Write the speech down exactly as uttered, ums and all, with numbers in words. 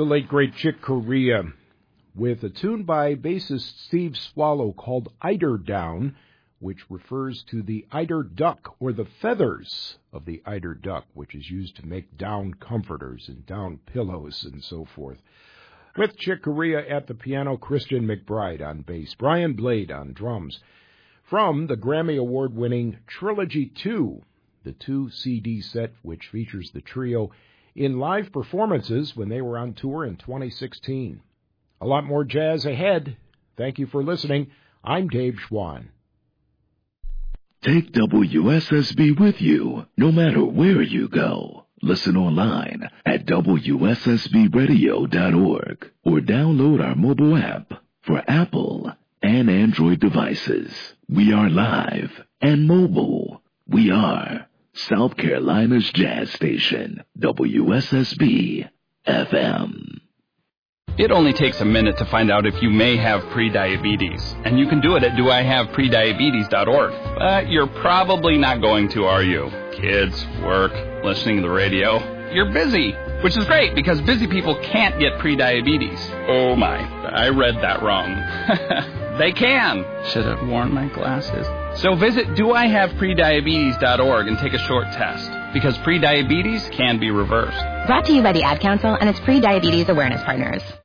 The late, great Chick Corea with a tune by bassist Steve Swallow called Eider Down, which refers to the eider duck, or the feathers of the eider duck, which is used to make down comforters and down pillows and so forth. With Chick Corea at the piano, Christian McBride on bass, Brian Blade on drums. From the Grammy Award-winning Trilogy two, the two C D set which features the trio in live performances when they were on tour in twenty sixteen. A lot more jazz ahead. Thank you for listening. I'm Dave Schwann. Take W S S B with you, no matter where you go. Listen online at W S S B radio dot org or download our mobile app for Apple and Android devices. We are live and mobile. We are South Carolina's jazz station, W S S B F M. It only takes a minute to find out if you may have prediabetes, and you can do it at do I have prediabetes dot org. But you're probably not going to, are you? Kids, work, listening to the radio. You're busy, which is great because busy people can't get prediabetes. Oh my, I read that wrong. They can. Should have worn my glasses. So visit do I have prediabetes dot org and take a short test, because prediabetes can be reversed. Brought to you by the Ad Council and its Pre-Diabetes Awareness Partners.